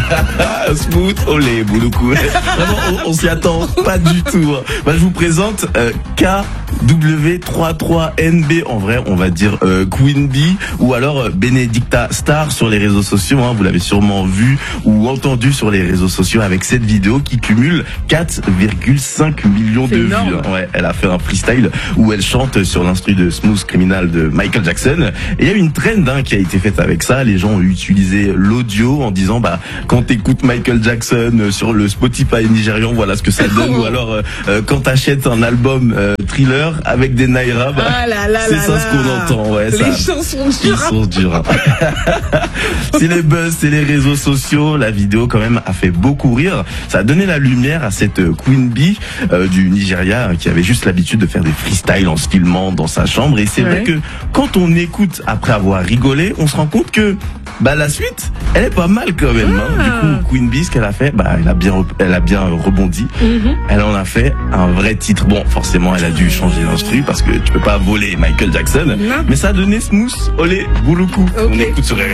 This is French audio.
Smooth, olé, Bouloukou. Vraiment, on s'y attend pas du tout. Bah, je vous présente KW33NB. En vrai, on va dire Queen Bee ou alors Benedicta Star sur les réseaux sociaux. Vous l'avez sûrement vu ou entendu sur les réseaux sociaux avec cette vidéo qui cumule 4,5 millions de vues. Ouais, elle a fait un freestyle où elle chante sur l'instru de Smooth Criminal de Michael Jackson. Et il y a une trend qui a été faite avec ça. Les gens ont utilisé l'audio en disant quand t'écoutes Michael Jackson sur le Spotify nigérian, voilà ce que ça donne. Ou alors quand t'achètes un album Thriller avec des Naira, c'est ça ce qu'on entend. Ouais, les chansons dures. C'est les buzz, c'est les réseaux sociaux. La vidéo quand même a fait beaucoup rire. Ça a donné la lumière à cette Queen Bee du Nigeria qui avait juste l'habitude de faire des freestyles en se filmant dans sa chambre. Et c'est vrai que quand on écoute après avoir rigolé, on se rend compte que la suite, elle est pas mal quand même. Du coup, Queen Bee, ce qu'elle a fait, elle a bien rebondi. Elle en a fait un vrai titre. Bon, forcément, elle a dû changer d'instru parce que tu peux pas voler Michael Jackson. Mais ça a donné Smooth, olé, Bouloukou. On écoute sur RFI.